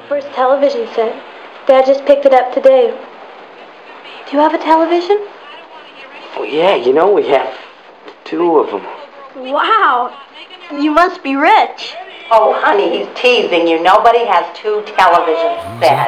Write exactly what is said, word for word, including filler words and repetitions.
first television set. Dad just picked it up today. Do you have a television? Oh, yeah, you know, we have two of them. Wow. You must be rich. Oh, honey, he's teasing you. Nobody has two television sets.